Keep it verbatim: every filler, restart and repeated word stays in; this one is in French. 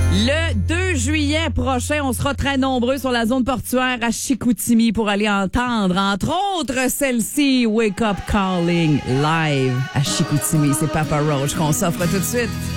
Le deux juillet prochain, on sera très nombreux sur la zone portuaire à Chicoutimi pour aller entendre, entre autres, celle-ci, Wake Up Calling, live à Chicoutimi. C'est Papa Roach qu'on s'offre tout de suite.